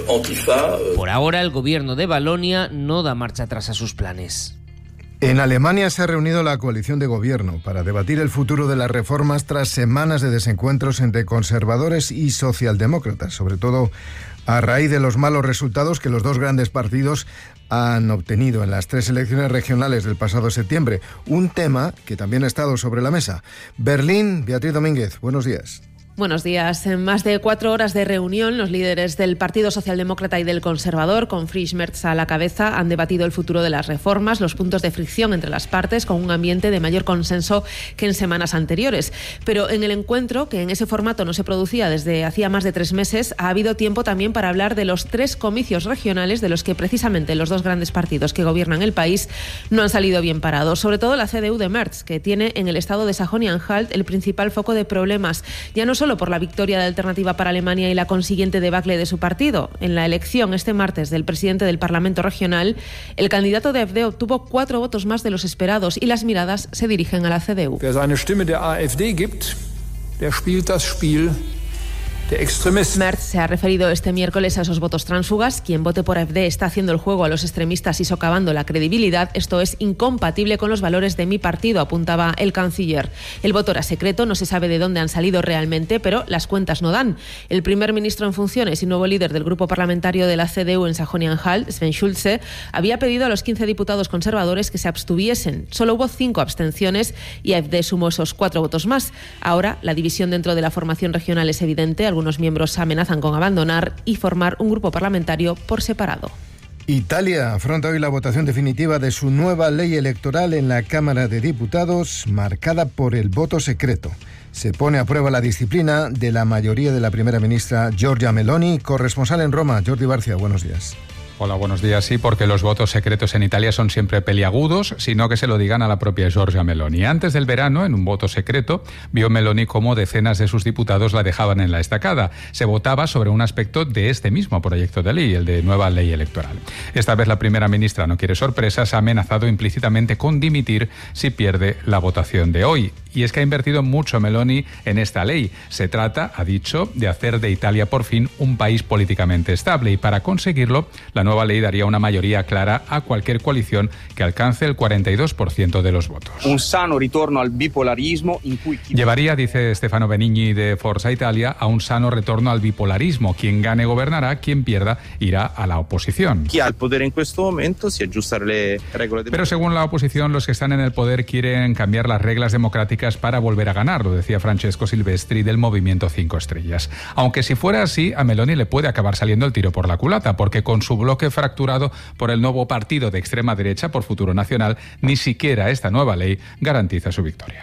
Por ahora, el gobierno de Valonia no da marcha atrás a sus planes. En Alemania se ha reunido la coalición de gobierno para debatir el futuro de las reformas tras semanas de desencuentros entre conservadores y socialdemócratas, sobre todo a raíz de los malos resultados que los dos grandes partidos han obtenido en las 3 elecciones regionales del pasado septiembre. Un tema que también ha estado sobre la mesa. Berlín, Beatriz Domínguez, buenos días. Buenos días. En más de 4 horas de reunión, los líderes del Partido Socialdemócrata y del Conservador, con Friedrich Merz a la cabeza, han debatido el futuro de las reformas, los puntos de fricción entre las partes, con un ambiente de mayor consenso que en semanas anteriores. Pero en el encuentro, que en ese formato no se producía desde hacía más de 3 meses, ha habido tiempo también para hablar de los 3 comicios regionales de los que precisamente los dos grandes partidos que gobiernan el país no han salido bien parados. Sobre todo la CDU de Merz, que tiene en el estado de Sajonia-Anhalt el principal foco de problemas, ya no solo por la victoria de Alternativa para Alemania y la consiguiente debacle de su partido. En la elección este martes del presidente del Parlamento regional, el candidato de AfD obtuvo 4 votos más de los esperados y las miradas se dirigen a la CDU. Wer seine Stimme der AfD gibt, der spielt das Spiel. Merz se ha referido este miércoles a esos votos tránsfugas. Quien vote por AfD está haciendo el juego a los extremistas y socavando la credibilidad. Esto es incompatible con los valores de mi partido, apuntaba el canciller. El voto era secreto, no se sabe de dónde han salido realmente, pero las cuentas no dan. El primer ministro en funciones y nuevo líder del grupo parlamentario de la CDU en Sajonia-Anhalt, Sven Schulze, había pedido a los 15 diputados conservadores que se abstuviesen. Solo hubo 5 abstenciones y AfD sumó esos 4 votos más. Ahora, la división dentro de la formación regional es evidente. Algunos miembros amenazan con abandonar y formar un grupo parlamentario por separado. Italia afronta hoy la votación definitiva de su nueva ley electoral en la Cámara de Diputados, marcada por el voto secreto. Se pone a prueba la disciplina de la mayoría de la primera ministra Giorgia Meloni. Corresponsal en Roma, Jordi Barcia, buenos días. Hola, buenos días. Sí, porque los votos secretos en Italia son siempre peliagudos, sino que se lo digan a la propia Giorgia Meloni. Antes del verano, en un voto secreto, vio Meloni cómo decenas de sus diputados la dejaban en la estacada. Se votaba sobre un aspecto de este mismo proyecto de ley, el de nueva ley electoral. Esta vez la primera ministra no quiere sorpresas, ha amenazado implícitamente con dimitir si pierde la votación de hoy. Y es que ha invertido mucho Meloni en esta ley. Se trata, ha dicho, de hacer de Italia por fin un país políticamente estable y para conseguirlo, la nueva ley daría una mayoría clara a cualquier coalición que alcance el 42% de los votos. Un sano retorno al bipolarismo. Llevaría, dice Stefano Benigni de Forza Italia, a un sano retorno al bipolarismo. Quien gane gobernará, quien pierda irá a la oposición. Quien ha el poder en este momento si ajustar las reglas. Pero según la oposición, los que están en el poder quieren cambiar las reglas democráticas para volver a ganar, lo decía Francesco Silvestri del Movimiento 5 Estrellas. Aunque si fuera así, a Meloni le puede acabar saliendo el tiro por la culata, porque con su bloque fracturado por el nuevo partido de extrema derecha por Futuro Nacional, ni siquiera esta nueva ley garantiza su victoria.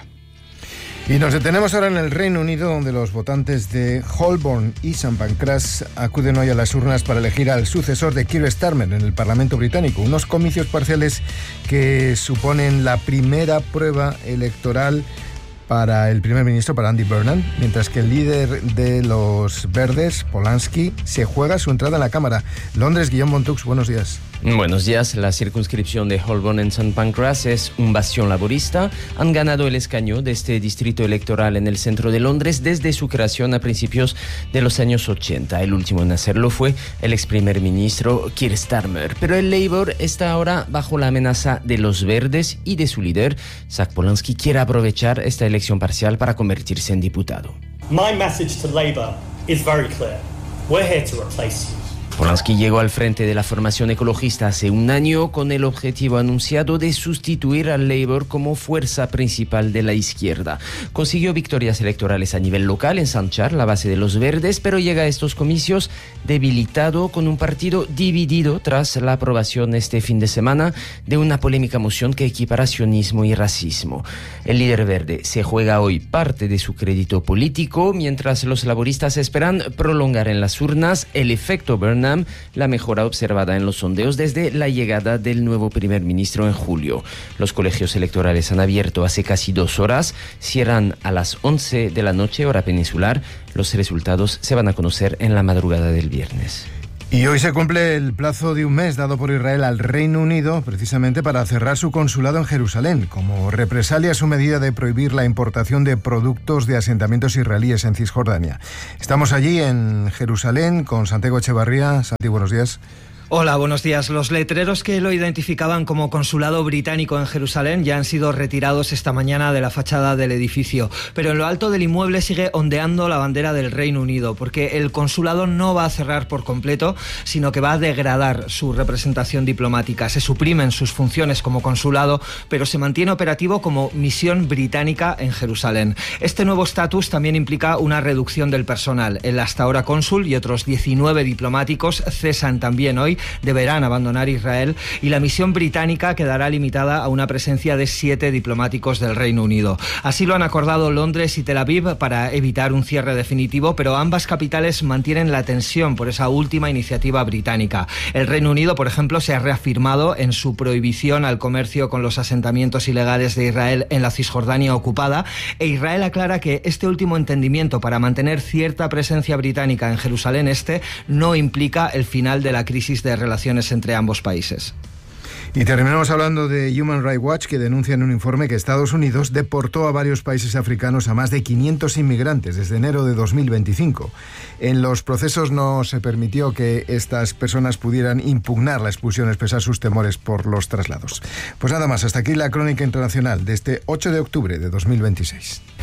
Y nos detenemos ahora en el Reino Unido, donde los votantes de Holborn y St. Pancras acuden hoy a las urnas para elegir al sucesor de Keir Starmer en el Parlamento británico. Unos comicios parciales que suponen la primera prueba electoral para el primer ministro, para Andy Burnham, mientras que el líder de los Verdes, Polanski, se juega su entrada en la Cámara. Londres, Guillaume Montux, buenos días. Buenos días. La circunscripción de Holborn en St. Pancras es un bastión laborista. Han ganado el escaño de este distrito electoral en el centro de Londres desde su creación a principios de los años 80. El último en hacerlo fue el ex primer ministro Keir Starmer. Pero el Labour está ahora bajo la amenaza de los Verdes y de su líder, Zach Polanski, quiere aprovechar esta elección parcial para convertirse en diputado. My message to Labour is very clear. We're here to replace you. Polanski llegó al frente de la formación ecologista hace un año con el objetivo anunciado de sustituir al Labour como fuerza principal de la izquierda. Consiguió victorias electorales a nivel local en St. Charles, la base de los Verdes, pero llega a estos comicios debilitado con un partido dividido tras la aprobación este fin de semana de una polémica moción que equipara sionismo y racismo. El líder verde se juega hoy parte de su crédito político, mientras los laboristas esperan prolongar en las urnas el efecto Burnham, la mejora observada en los sondeos desde la llegada del nuevo primer ministro en julio. Los colegios electorales han abierto hace casi 2 horas, cierran a las 11 de la noche, hora peninsular. Los resultados se van a conocer en la madrugada del viernes. Y hoy se cumple el plazo de un mes dado por Israel al Reino Unido precisamente para cerrar su consulado en Jerusalén, como represalia a su medida de prohibir la importación de productos de asentamientos israelíes en Cisjordania. Estamos allí en Jerusalén con Santiago Echevarría. Santi, buenos días. Hola, buenos días. Los letreros que lo identificaban como consulado británico en Jerusalén ya han sido retirados esta mañana de la fachada del edificio, pero en lo alto del inmueble sigue ondeando la bandera del Reino Unido, porque el consulado no va a cerrar por completo, sino que va a degradar su representación diplomática. Se suprimen sus funciones como consulado, pero se mantiene operativo como misión británica en Jerusalén. Este nuevo estatus también implica una reducción del personal. El hasta ahora cónsul y otros 19 diplomáticos cesan también hoy, deberán abandonar Israel, y la misión británica quedará limitada a una presencia de 7 diplomáticos del Reino Unido. Así lo han acordado Londres y Tel Aviv para evitar un cierre definitivo, pero ambas capitales mantienen la tensión por esa última iniciativa británica. El Reino Unido, por ejemplo, se ha reafirmado en su prohibición al comercio con los asentamientos ilegales de Israel en la Cisjordania ocupada, e Israel aclara que este último entendimiento para mantener cierta presencia británica en Jerusalén Este no implica el final de la crisis de relaciones entre ambos países. Y terminamos hablando de Human Rights Watch, que denuncia en un informe que Estados Unidos deportó a varios países africanos a más de 500 inmigrantes desde enero de 2025. En los procesos no se permitió que estas personas pudieran impugnar la expulsión, expresar sus temores por los traslados. Pues nada más, hasta aquí la crónica internacional de este 8 de octubre de 2026.